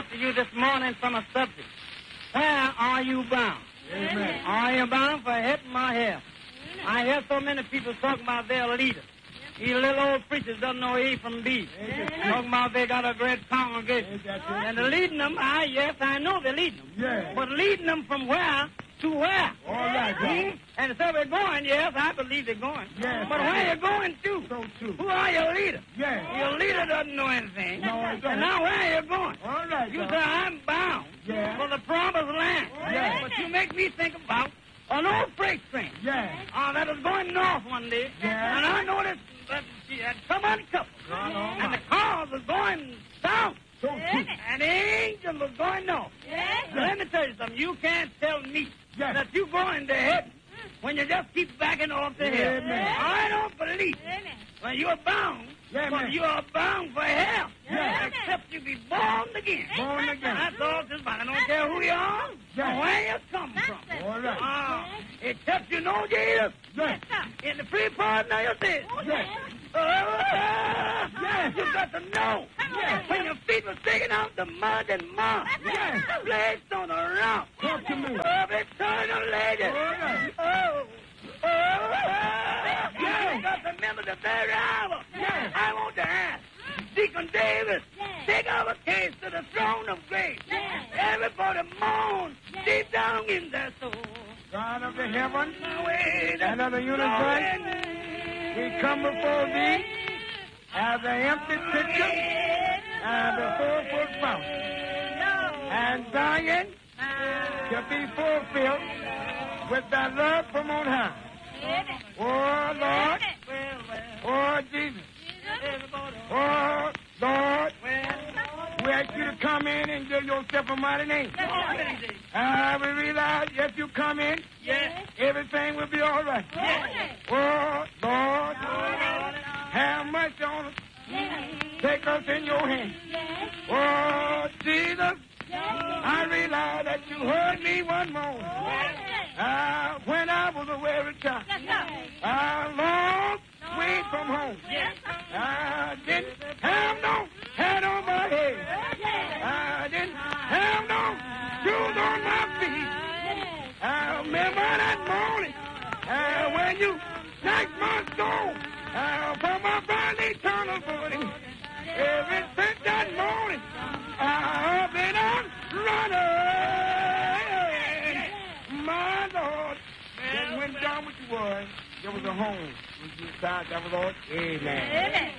to you this morning from a subject. Where are you bound? Amen. Are you bound for heaven or hell? I hear so many people talking about their leader. These little old preachers don't know A from B. Talking about they got a great congregation. And they're leading them. Yes, I know they're leading them. Yeah. But leading them from where to where? All right. And so they're going, yes, I believe they're going. Yes. But where are you going to? So true. Who are your leader? Yes. Your leader doesn't know anything. No, I don't. And now where are you going? All right. You say, I'm bound for the promised land. Yes. But you make me think about an old freight train. Yes. That was going north one day. Yes. And I noticed that she had come uncoupled. And the cars was going south. So true. And the engine was going north. Now, let me tell you something. You can't tell me that you're going to heaven when you just keep backing off the hill. Amen. I don't believe when you're bound. But you are bound for hell. Except you be born again. Born again. That's all just about. I don't care who you are or where you come from. All right. Except you know Jesus. Yes. In the free pardon of your sins. Yes. Yes. You got to know. Yes. When your feet were sticking out the mud and mud. Yes. Placed on a rock. Talk to me. Of eternal lady. All right. Yes. You got to remember the very hour. Yes. I want to ask Deacon Davis, take our case to the throne of grace. Everybody mourn deep down in their soul. God of the heaven and and of the universe, we come before thee as an empty pitcher and a 4-foot fountain. And Zion shall be fulfilled with thy love from on high. Oh, Lord. Oh, Jesus. Oh, Lord. We ask you to come in and give yourself a mighty name. We realize if you come in, everything will be all right. Oh, Lord. Have mercy on us. Take us in your hand. Oh, Jesus. I realize that you heard me one morning. When I was a weary child. Long way from home. I didn't have no hat on my head. I didn't have no shoes on my feet. I remember that morning when you snatched my soul from my blind eternal footing. Ever since that morning, I've been on running. My Lord, then went down with the word. There was a home. That was all. Amen.